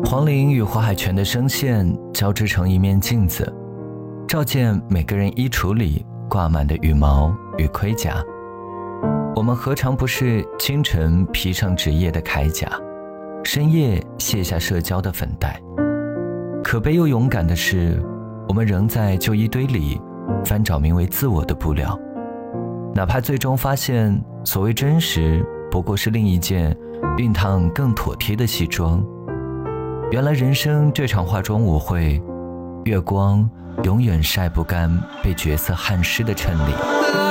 黄陵与华海泉的声线交织成一面镜子，照见每个人衣橱里挂满的羽毛与盔甲。我们何尝不是清晨披上职业的铠甲，深夜卸下社交的粉黛？可悲又勇敢的是，我们仍在旧衣堆里翻找名为自我的布料，哪怕最终发现所谓真实不过是另一件熨烫更妥帖的西装。原来人生这场化妆舞会，月光永远晒不干被角色汗湿的衬里。